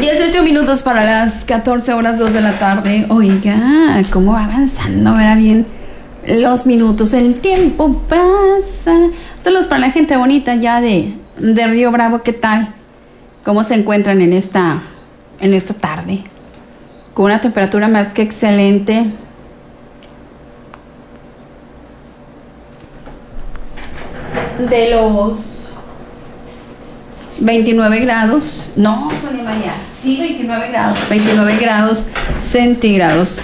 18 minutos para las 14 horas 2 de la tarde. Oiga, cómo va avanzando, verá bien los minutos, el tiempo pasa. Saludos para la gente bonita ya de Río Bravo, ¿qué tal? ¿Cómo se encuentran en esta tarde? Con una temperatura más que excelente. De los 29 grados, no, Sonia María, sí, 29 grados centígrados.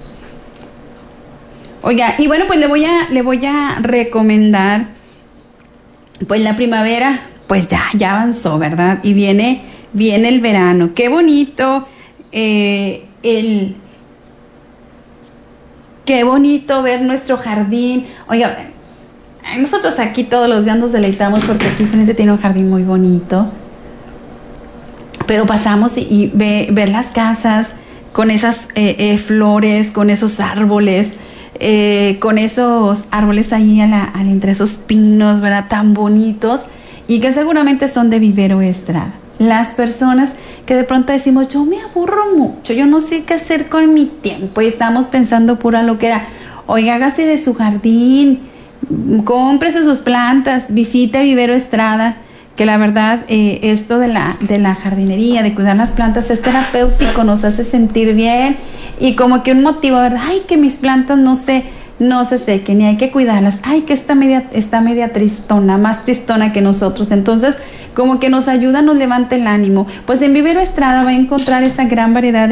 Oiga, y bueno, pues le voy a recomendar, pues la primavera, pues ya avanzó, ¿verdad? Y viene el verano. Qué bonito, qué bonito ver nuestro jardín. Oiga, nosotros aquí todos los días nos deleitamos porque aquí frente tiene un jardín muy bonito. Pero pasamos y ver las casas con esas flores, con esos árboles. Con esos árboles ahí entre esos pinos, ¿verdad? Tan bonitos y que seguramente son de Vivero Estrada. Las personas que de pronto decimos, yo me aburro mucho, yo no sé qué hacer con mi tiempo y estamos pensando pura loquera. Oiga, hágase de su jardín, cómprese sus plantas, visite Vivero Estrada, que la verdad esto de la jardinería, de cuidar las plantas es terapéutico, nos hace sentir bien. Y como que un motivo, ¿verdad? Ay, que mis plantas no se sequen, ni hay que cuidarlas. Ay, que está media tristona, más tristona que nosotros. Entonces, como que nos ayuda, nos levanta el ánimo. Pues en Vivero Estrada va a encontrar esa gran variedad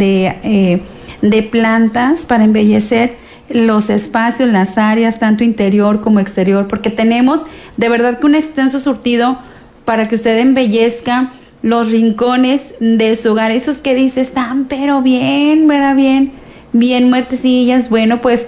de plantas para embellecer los espacios, las áreas, tanto interior como exterior, porque tenemos de verdad que un extenso surtido para que usted embellezca los rincones de su hogar, esos que dice están pero bien, ¿verdad? Bien muertecillas. Bueno, pues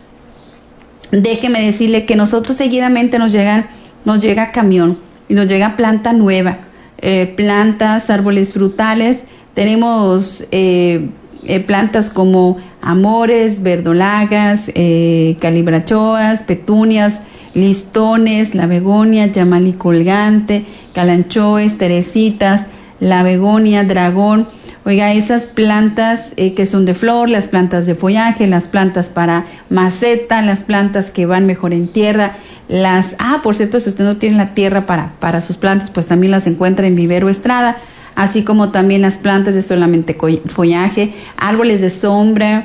déjeme decirle que nosotros seguidamente nos llega camión y nos llega planta nueva, plantas, árboles frutales. Tenemos plantas como amores, verdolagas, calibrachoas, petunias, listones, la begonia, yamalí colgante, calanchoes, teresitas, la begonia, dragón. Oiga, esas plantas que son de flor, las plantas de follaje, las plantas para maceta, las plantas que van mejor en tierra, por cierto, si usted no tiene la tierra para sus plantas, pues también las encuentra en Vivero Estrada, así como también las plantas de solamente follaje, árboles de sombra,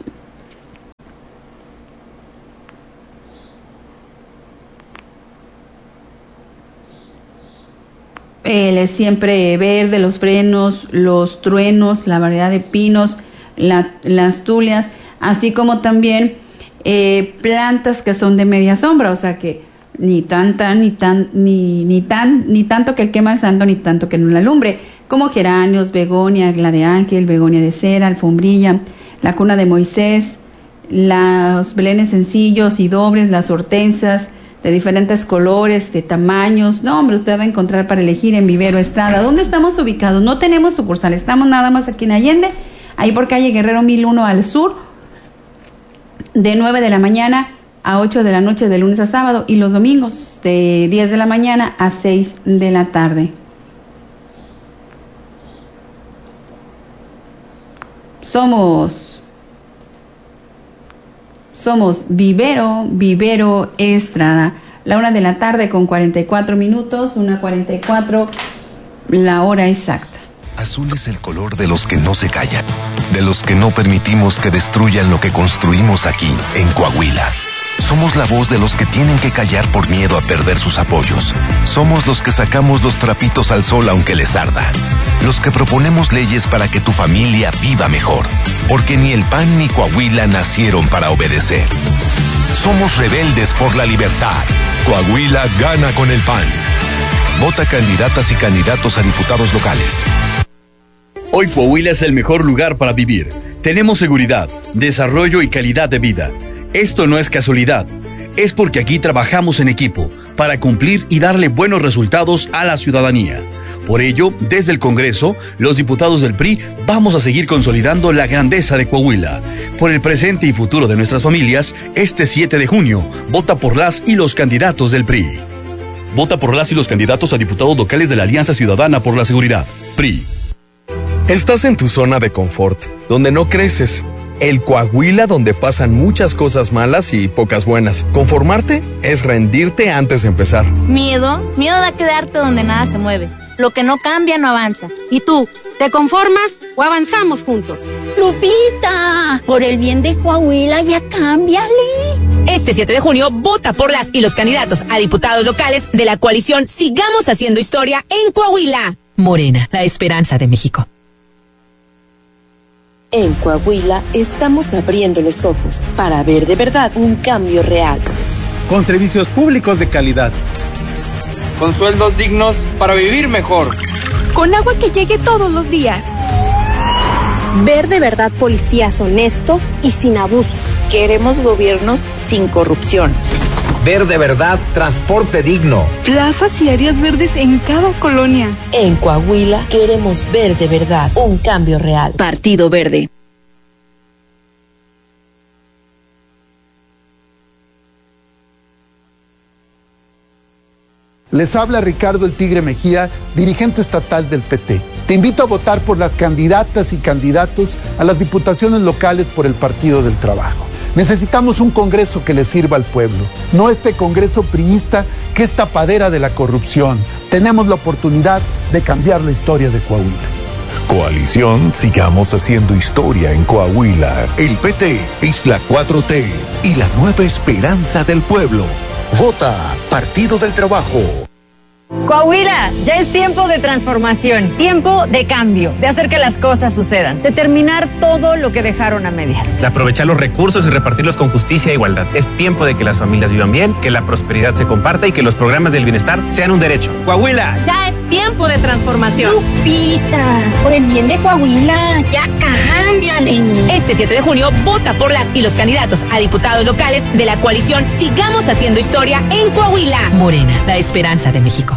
siempre verde, los frenos, los truenos, la variedad de pinos, las tulias, así como también plantas que son de media sombra, o sea que ni tanto que el quema el santo, ni tanto que no la alumbre, como geranios, begonia, agla de ángel, begonia de cera, alfombrilla, la cuna de Moisés, los belenes sencillos y dobles, las hortensas de diferentes colores, de tamaños. No, hombre, usted va a encontrar para elegir en Vivero Estrada. ¿Dónde estamos ubicados? No tenemos sucursal, estamos nada más aquí en Allende, ahí por calle Guerrero 1001 al sur, de 9 de la mañana a 8 de la noche de lunes a sábado, y los domingos de 10 de la mañana a 6 de la tarde. Somos Vivero Estrada. La 1 de la tarde con 44 minutos, 1:44, la hora exacta. Azul es el color de los que no se callan, de los que no permitimos que destruyan lo que construimos aquí, en Coahuila. Somos la voz de los que tienen que callar por miedo a perder sus apoyos. Somos los que sacamos los trapitos al sol aunque les arda. Los que proponemos leyes para que tu familia viva mejor. Porque ni el PAN ni Coahuila nacieron para obedecer. Somos rebeldes por la libertad. Coahuila gana con el PAN. Vota candidatas y candidatos a diputados locales. Hoy Coahuila es el mejor lugar para vivir. Tenemos seguridad, desarrollo y calidad de vida. Esto no es casualidad, es porque aquí trabajamos en equipo para cumplir y darle buenos resultados a la ciudadanía. Por ello, desde el Congreso, los diputados del PRI vamos a seguir consolidando la grandeza de Coahuila. Por el presente y futuro de nuestras familias, este 7 de junio, vota por las y los candidatos del PRI. Vota por las y los candidatos a diputados locales de la Alianza Ciudadana por la Seguridad, PRI. Estás en tu zona de confort, donde no creces. El Coahuila donde pasan muchas cosas malas y pocas buenas. Conformarte es rendirte antes de empezar. Miedo da quedarte donde nada se mueve. Lo que no cambia no avanza. ¿Y tú? ¿Te conformas o avanzamos juntos? Lupita, por el bien de Coahuila ya cámbiale. Este 7 de junio, vota por las y los candidatos a diputados locales de la coalición Sigamos Haciendo Historia en Coahuila. Morena, la esperanza de México. En Coahuila estamos abriendo los ojos para ver de verdad un cambio real. Con servicios públicos de calidad. Con sueldos dignos para vivir mejor. Con agua que llegue todos los días. Ver de verdad policías honestos y sin abusos. Queremos gobiernos sin corrupción. Ver de verdad transporte digno. Plazas y áreas verdes en cada colonia. En Coahuila queremos ver de verdad un cambio real. Partido Verde. Les habla Ricardo El Tigre Mejía, dirigente estatal del PT. Te invito a votar por las candidatas y candidatos a las diputaciones locales por el Partido del Trabajo. Necesitamos un Congreso que le sirva al pueblo, no este Congreso priista que es tapadera de la corrupción. Tenemos la oportunidad de cambiar la historia de Coahuila. Coalición Sigamos Haciendo Historia en Coahuila. El PT es la 4T y la nueva esperanza del pueblo. Vota Partido del Trabajo. Coahuila, ya es tiempo de transformación, tiempo de cambio, de hacer que las cosas sucedan, de terminar todo lo que dejaron a medias. De aprovechar los recursos y repartirlos con justicia e igualdad. Es tiempo de que las familias vivan bien, que la prosperidad se comparta y que los programas del bienestar sean un derecho. Coahuila, ya es tiempo de transformación. Lupita, por el bien de Coahuila, ya cámbiale. Este 7 de junio, vota por las y los candidatos a diputados locales de la coalición Sigamos Haciendo Historia en Coahuila. Morena, la esperanza de México.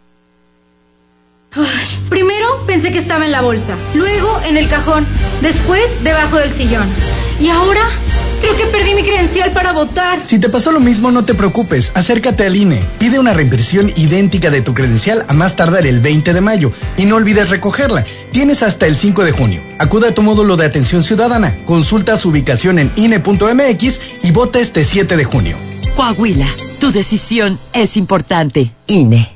Primero pensé que estaba en la bolsa, luego en el cajón, después debajo del sillón. Y ahora creo que perdí mi credencial para votar. Si te pasó lo mismo, no te preocupes, acércate al INE. Pide una reimpresión idéntica de tu credencial a más tardar el 20 de mayo y no olvides recogerla. Tienes hasta el 5 de junio. Acude a tu módulo de atención ciudadana, consulta su ubicación en INE.mx y vota este 7 de junio. Coahuila, tu decisión es importante. INE.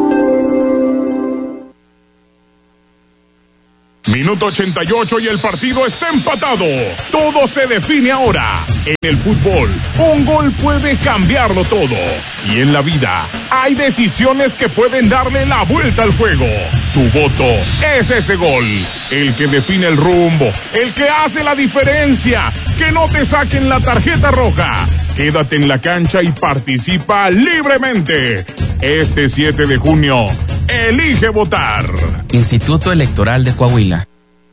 Minuto 88 y el partido está empatado. Todo se define ahora. En el fútbol, un gol puede cambiarlo todo. Y en la vida, hay decisiones que pueden darle la vuelta al juego. Tu voto es ese gol. El que define el rumbo. El que hace la diferencia. Que no te saquen la tarjeta roja. Quédate en la cancha y participa libremente. Este 7 de junio, elige votar. Instituto Electoral de Coahuila.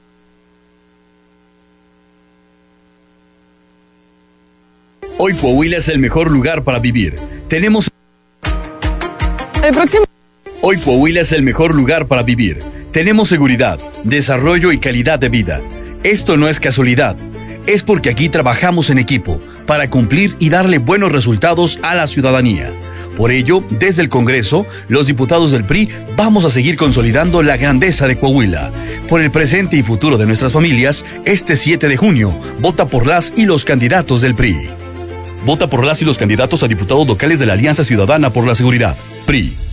Hoy Coahuila es el mejor lugar para vivir. Hoy Coahuila es el mejor lugar para vivir. Tenemos seguridad, desarrollo y calidad de vida. Esto no es casualidad. Es porque aquí trabajamos en equipo para cumplir y darle buenos resultados a la ciudadanía. Por ello, desde el Congreso, los diputados del PRI vamos a seguir consolidando la grandeza de Coahuila. Por el presente y futuro de nuestras familias, este 7 de junio, vota por las y los candidatos del PRI. Vota por las y los candidatos a diputados locales de la Alianza Ciudadana por la Seguridad, PRI.